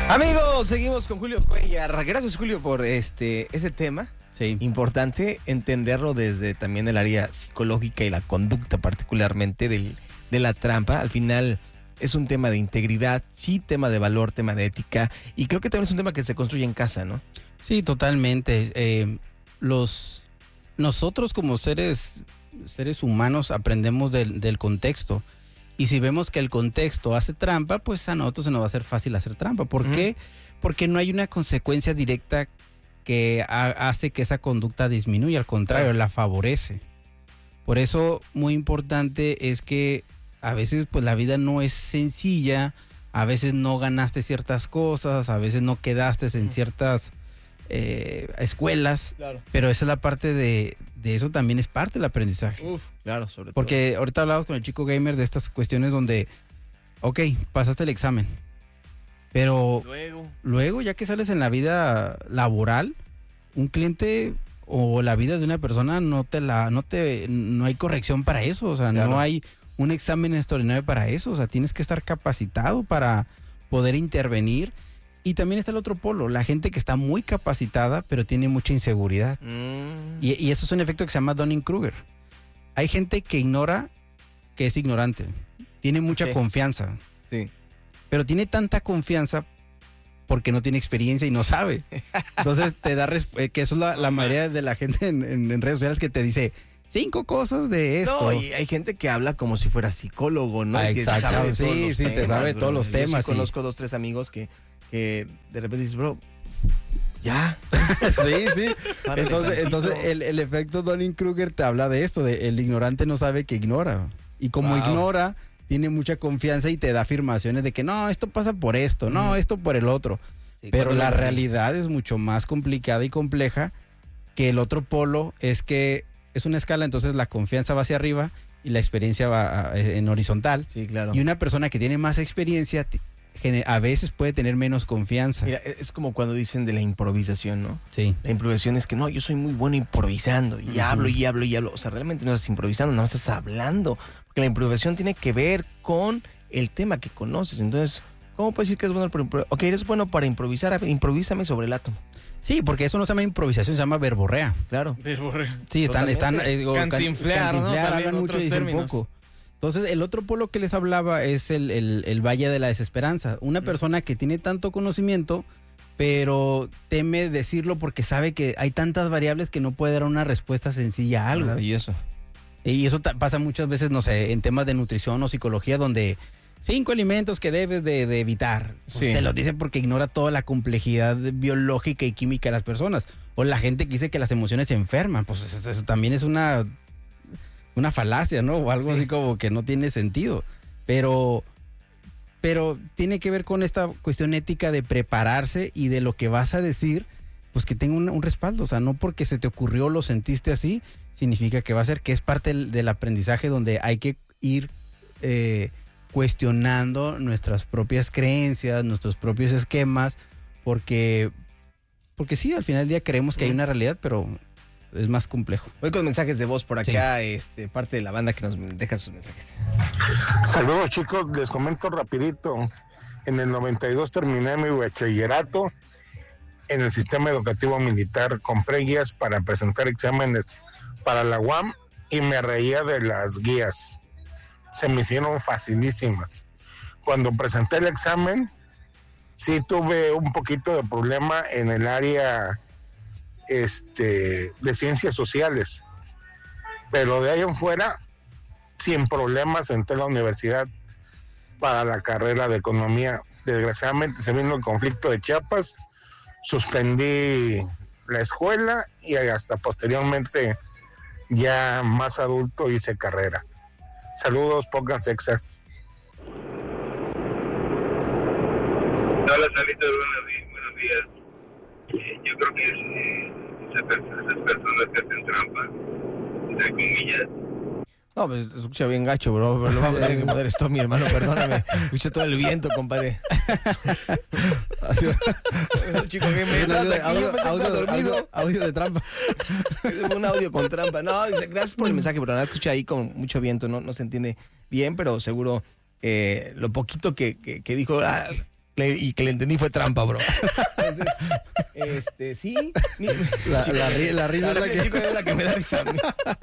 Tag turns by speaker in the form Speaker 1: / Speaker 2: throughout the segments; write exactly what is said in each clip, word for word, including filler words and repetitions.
Speaker 1: Amigos, seguimos con Julio Cuellar. Gracias, Julio, por este, este tema.
Speaker 2: Sí.
Speaker 1: Importante entenderlo desde también el área psicológica y la conducta particularmente del, de la trampa. Al final es un tema de integridad, sí, tema de valor, tema de ética, y creo que también es un tema que se construye en casa, ¿no?
Speaker 2: Sí, totalmente. Eh, los nosotros como seres seres humanos aprendemos del, del contexto, y si vemos que el contexto hace trampa, pues a nosotros se nos va a hacer fácil hacer trampa. ¿Por uh-huh. qué? Porque no hay una consecuencia directa que ha, hace que esa conducta disminuya, al contrario, claro. la favorece. Por eso, muy importante es que a veces pues la vida no es sencilla, a veces no ganaste ciertas cosas, a veces no quedaste en ciertas eh, escuelas,
Speaker 1: claro.
Speaker 2: pero esa es la parte de, de eso también es parte del aprendizaje.
Speaker 1: Uf, claro, sobre todo.
Speaker 2: Porque ahorita hablamos con el chico gamer de estas cuestiones donde, ok, pasaste el examen, pero
Speaker 1: luego,
Speaker 2: luego ya que sales en la vida laboral, un cliente o la vida de una persona no te la, no te, no hay corrección para eso, o sea, claro. no hay un examen extraordinario para eso, o sea, tienes que estar capacitado para poder intervenir. Y también está el otro polo, la gente que está muy capacitada, pero tiene mucha inseguridad. Mm. Y, y eso es un efecto que se llama Dunning-Kruger. Hay gente que ignora que es ignorante, tiene mucha okay. confianza,
Speaker 1: sí.
Speaker 2: pero tiene tanta confianza porque no tiene experiencia y no sabe. Entonces te da, resp- que eso es la, la mayoría de la gente en, en, en redes sociales que te dice cinco cosas de esto.
Speaker 1: No, y hay gente que habla como si fuera psicólogo, ¿no?
Speaker 2: Ah, exacto, sí, sí, temas, te sabe bro. todos los temas.
Speaker 1: Yo sí conozco sí. dos, tres amigos que, que de repente dices, bro, ya.
Speaker 2: sí, sí. Entonces, entonces el, el efecto Dunning-Kruger te habla de esto, de el ignorante no sabe que ignora. Y como wow. ignora, tiene mucha confianza y te da afirmaciones de que no, esto pasa por esto, no, esto por el otro. Sí, pero la realidad es mucho más complicada y compleja, que el otro polo es que es una escala, entonces la confianza va hacia arriba y la experiencia va a, en horizontal.
Speaker 1: Sí, claro.
Speaker 2: Y una persona que tiene más experiencia a veces puede tener menos confianza.
Speaker 1: Mira, es como cuando dicen de la improvisación, ¿no?
Speaker 2: Sí.
Speaker 1: La improvisación es que no, yo soy muy bueno improvisando y uh-huh. hablo y hablo y hablo. O sea, realmente no estás improvisando, no estás hablando. Porque la improvisación tiene que ver con el tema que conoces. Entonces, ¿cómo puedes decir que eres bueno para improvisar? Ok, eres bueno para improvisar, improvísame sobre el átomo.
Speaker 2: Sí, porque eso no se llama improvisación, se llama verborrea.
Speaker 1: Claro.
Speaker 3: Verborrea.
Speaker 2: Sí, están... están eh,
Speaker 3: cantinflear, can, ¿no?
Speaker 2: Hablan mucho y dicen poco. Entonces, el otro polo que les hablaba es el, el, el valle de la desesperanza. Una persona que tiene tanto conocimiento, pero teme decirlo porque sabe que hay tantas variables que no puede dar una respuesta sencilla a algo.
Speaker 1: Ah, y eso.
Speaker 2: Y eso t- pasa muchas veces, no sé, en temas de nutrición o psicología, donde cinco alimentos que debes de, de evitar. Pues sí. Te lo dice porque ignora toda la complejidad biológica y química de las personas. O la gente que dice que las emociones se enferman. Pues eso, eso también es una... una falacia, ¿no? O algo sí. así como que no tiene sentido. Pero, pero tiene que ver con esta cuestión ética de prepararse y de lo que vas a decir, pues que tenga un, un respaldo. O sea, no porque se te ocurrió o lo sentiste así, significa que va a ser, que es parte del, del aprendizaje donde hay que ir eh, cuestionando nuestras propias creencias, nuestros propios esquemas, porque, porque sí, al final del día creemos que hay una realidad, pero... es más complejo.
Speaker 1: Voy con mensajes de voz por acá, sí. este, parte de la banda que nos deja sus mensajes.
Speaker 4: Saludos, chicos, les comento rapidito. En el noventa y dos terminé mi bachillerato en el sistema educativo militar. Compré guías para presentar exámenes para la U A M y me reía de las guías. Se me hicieron facilísimas. Cuando presenté el examen, sí tuve un poquito de problema en el área Este, de ciencias sociales, pero de ahí en fuera sin problemas entré a la universidad para la carrera de economía. Desgraciadamente se vino el conflicto de Chiapas, suspendí la escuela y hasta posteriormente ya más adulto hice carrera. Saludos, pónganse exa.
Speaker 5: Hola, Salito, buenos, buenos días. Eh, yo creo que eh, esas, esas personas que hacen trampa, entre comillas.
Speaker 1: No, pues escucha bien gacho, bro, pero lo vamos a tener que poner esto, mi hermano, perdóname. Escucha todo el viento, compadre. Chico, ¿qué me
Speaker 2: audio, audio, audio, audio, audio de trampa.
Speaker 1: Es un audio con trampa. No, dice, gracias por el mensaje, pero nada, escucha ahí con mucho viento, no, no se entiende bien, pero seguro eh, lo poquito que, que, que dijo... Ah, le, y que le entendí fue trampa, bro. Entonces, este, sí. Mi,
Speaker 2: La, chico, la, la risa
Speaker 1: la,
Speaker 2: es la que...
Speaker 1: chico, es la que me da risa a mí.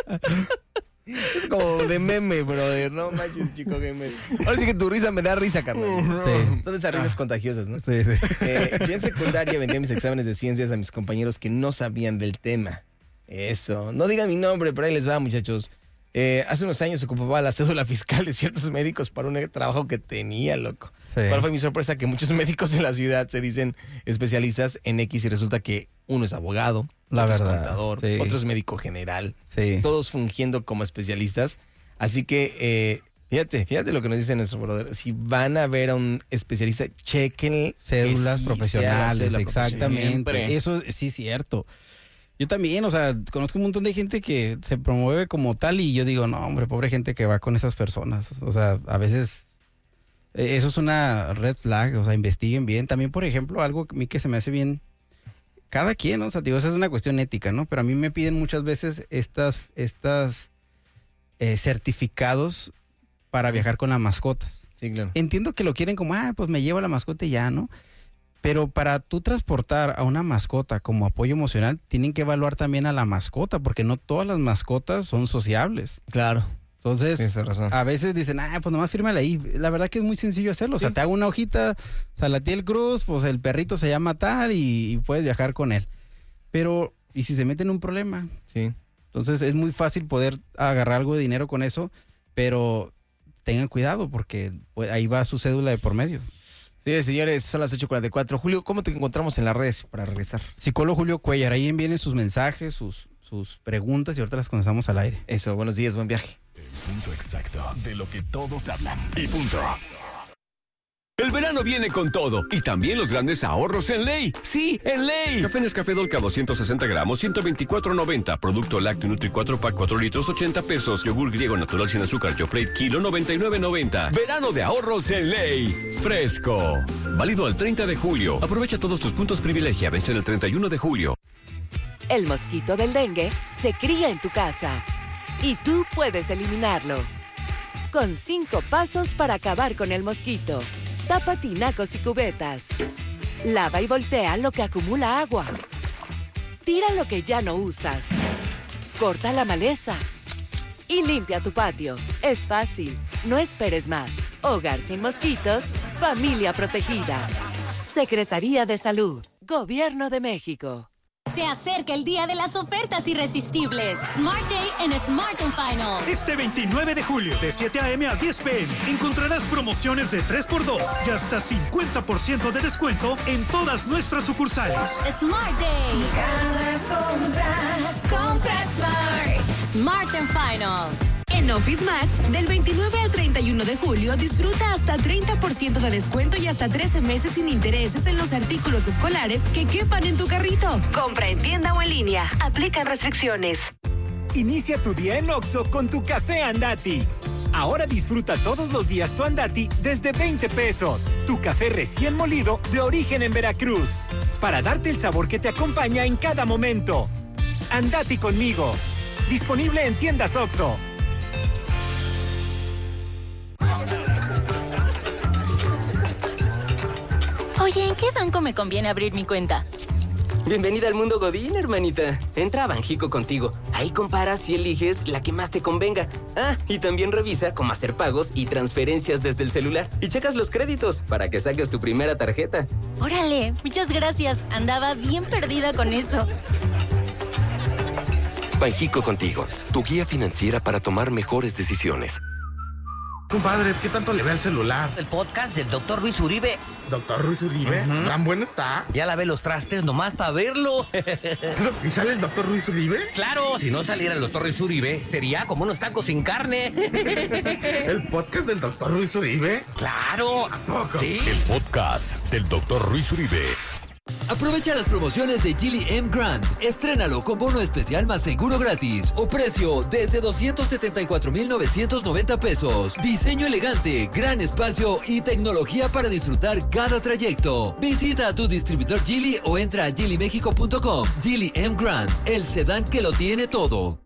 Speaker 1: Es como de meme, brother. No manches, chico gamer. Ahora sí que tu risa me da risa, carnal.
Speaker 2: Sí.
Speaker 1: Son esas risas contagiosas, ¿no?
Speaker 2: Sí, sí.
Speaker 1: Eh, yo en secundaria vendía mis exámenes de ciencias a mis compañeros que no sabían del tema. Eso. No digan mi nombre, pero ahí les va, muchachos. Eh, hace unos años ocupaba la cédula fiscal de ciertos médicos para un trabajo que tenía, loco.
Speaker 2: Sí.
Speaker 1: ¿Cuál fue mi sorpresa? Que muchos médicos en la ciudad se dicen especialistas en X y resulta que uno es abogado,
Speaker 2: La
Speaker 1: otro
Speaker 2: verdad,
Speaker 1: es contador,
Speaker 2: sí.
Speaker 1: otro es médico general.
Speaker 2: Sí.
Speaker 1: Todos fungiendo como especialistas. Así que, eh, fíjate, fíjate lo que nos dice nuestro brother. Si van a ver a un especialista, chequen
Speaker 2: Cédulas
Speaker 1: sí
Speaker 2: profesionales,
Speaker 1: cédula
Speaker 2: exactamente.
Speaker 1: profesional.
Speaker 2: Eso sí es cierto. Yo también, o sea, conozco un montón de gente que se promueve como tal y yo digo, no, hombre, pobre gente que va con esas personas. O sea, a veces eh, eso es una red flag, o sea, investiguen bien. También, por ejemplo, algo que a mí que se me hace bien, cada quien, ¿no? O sea, digo, esa es una cuestión ética, ¿no? Pero a mí me piden muchas veces estas, estas eh, certificados para viajar con las mascotas.
Speaker 1: Sí, claro.
Speaker 2: Entiendo que lo quieren como, ah, pues me llevo a la mascota y ya, ¿no? Pero para tú transportar a una mascota como apoyo emocional, tienen que evaluar también a la mascota, porque no todas las mascotas son sociables.
Speaker 1: Claro.
Speaker 2: Entonces,
Speaker 1: Tienes razón.
Speaker 2: a veces dicen, ah, pues nomás fírmala ahí. La verdad que es muy sencillo hacerlo. O sea,
Speaker 1: Sí.
Speaker 2: te hago una hojita, Salatiel Cruz, pues el perrito se llama tal y, y puedes viajar con él. Pero, ¿y si se mete en un problema?
Speaker 1: Sí.
Speaker 2: Entonces, es muy fácil poder agarrar algo de dinero con eso, pero tengan cuidado porque pues, ahí va su cédula de por medio.
Speaker 1: Señores, señores, son las ocho cuarenta y cuatro. Julio, ¿cómo te encontramos en las redes para regresar?
Speaker 2: Psicólogo Julio Cuellar, ahí vienen sus mensajes, sus, sus preguntas y ahorita las comenzamos al aire.
Speaker 1: Eso, buenos días, buen viaje.
Speaker 3: El punto exacto de lo que todos hablan. Y punto. El verano viene con todo y también los grandes ahorros en Ley. Sí, en Ley. Café Nescafé Dolca doscientos sesenta gramos, ciento veinticuatro noventa. Producto lácteo Nutri cuatro pack cuatro litros, ochenta pesos. Yogur griego natural sin azúcar Yoplait kilo, noventa y nueve noventa. Verano de ahorros en Ley. Fresco. Válido al treinta de julio. Aprovecha todos tus puntos privilegia. Vence el treinta y uno de julio.
Speaker 6: El mosquito del dengue se cría en tu casa y tú puedes eliminarlo. Con cinco pasos para acabar con el mosquito. Tapa tinacos y cubetas. Lava y voltea lo que acumula agua. Tira lo que ya no usas. Corta la maleza. Y limpia tu patio. Es fácil. No esperes más. Hogar sin mosquitos. Familia protegida. Secretaría de Salud. Gobierno de México.
Speaker 7: Se acerca el día de las ofertas irresistibles. Smart Day en Smart and Final.
Speaker 8: Este veintinueve de julio, de siete a eme a diez pe eme, encontrarás promociones de tres por dos y hasta cincuenta por ciento de descuento en todas nuestras sucursales.
Speaker 7: Smart Day. Cada compra, compra Smart. Smart and Final.
Speaker 9: En Office Max, del veintinueve al treinta y uno de julio, disfruta hasta treinta por ciento de descuento y hasta trece meses sin intereses en los artículos escolares que quepan en tu carrito. Compra en tienda o en línea. Aplican restricciones.
Speaker 10: Inicia tu día en Oxxo con tu café Andati. Ahora disfruta todos los días tu Andati desde veinte pesos. Tu café recién molido de origen en Veracruz. Para darte el sabor que te acompaña en cada momento. Andati conmigo. Disponible en tiendas Oxxo.
Speaker 7: Oye, ¿en qué banco me conviene abrir mi cuenta?
Speaker 11: Bienvenida al mundo Godín, hermanita. Entra a Banjico contigo. Ahí comparas y eliges la que más te convenga. Ah, y también revisa cómo hacer pagos y transferencias desde el celular. Y checas los créditos para que saques tu primera tarjeta.
Speaker 7: Órale, muchas gracias. Andaba bien perdida con eso.
Speaker 12: Banjico contigo, tu guía financiera para tomar mejores decisiones.
Speaker 13: Compadre, ¿qué tanto le ve al celular?
Speaker 14: El podcast del doctor Luis Uribe.
Speaker 13: ¿Doctor Luis Uribe?
Speaker 14: Uh-huh.
Speaker 13: ¿Tan bueno está?
Speaker 14: Ya lavé los trastes nomás para verlo.
Speaker 13: ¿Y sale el doctor Luis Uribe?
Speaker 14: Claro, si no saliera el doctor Luis Uribe, sería como unos tacos sin carne.
Speaker 13: ¿El podcast del doctor Luis Uribe?
Speaker 14: Claro.
Speaker 13: ¿A poco?
Speaker 14: Sí.
Speaker 3: El podcast del doctor Luis Uribe.
Speaker 15: Aprovecha las promociones de Geely M Grand. Estrénalo con bono especial más seguro gratis o precio desde doscientos setenta y cuatro mil novecientos noventa pesos. Diseño elegante, gran espacio y tecnología para disfrutar cada trayecto. Visita a tu distribuidor Geely o entra a geely mexico punto com. Geely M Grand, el sedán que lo tiene todo.